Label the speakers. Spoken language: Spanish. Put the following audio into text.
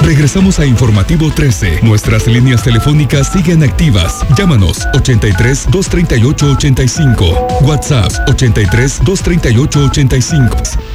Speaker 1: Regresamos a Informativo 13. Nuestras líneas telefónicas siguen activas. Llámanos 83 238 85. WhatsApp 83 238 85.